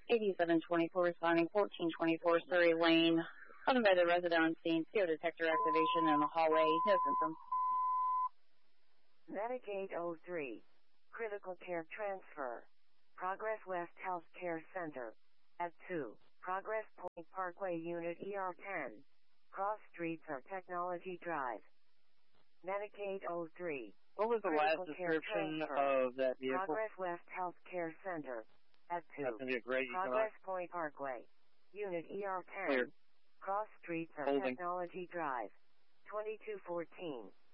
8724 responding 1424 Surrey Lane. Found by the resident on scene. CO detector activation in the hallway. No symptoms. Medic 803. Critical care transfer. Progress West Health Care Center. At 2. Progress Point Parkway Unit ER10. Cross Streets or Technology Drive. Medic 803. What was the last description of that vehicle? Progress West Health Care Center. At 2. That's going to be a great Progress Point Parkway. Unit ER10. Clear. Cross Streets or Holding. Technology Drive. 2214.